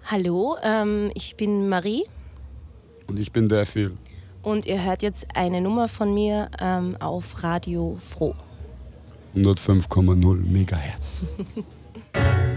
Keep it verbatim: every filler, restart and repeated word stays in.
Hallo, ähm, ich bin Marie. Und ich bin der Phil. Und ihr hört jetzt eine Nummer von mir ähm, auf Radio Froh. hundertfünf Komma null Megahertz.